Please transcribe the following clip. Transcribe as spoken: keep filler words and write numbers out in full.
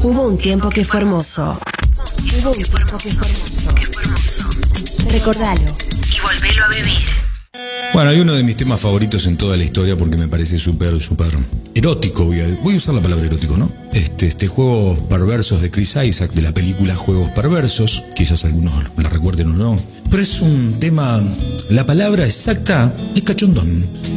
Hubo un tiempo que fue hermoso. Hubo un tiempo que fue hermoso. Recordalo. Y volvelo a vivir. Bueno, hay uno de mis temas favoritos en toda la historia porque me parece súper, súper erótico. Voy a, voy a usar la palabra erótico, ¿no? Este, este Juegos Perversos de Chris Isaak, de la película Juegos Perversos. Quizás algunos la recuerden o no. Pero es un tema, la palabra exacta es cachondón.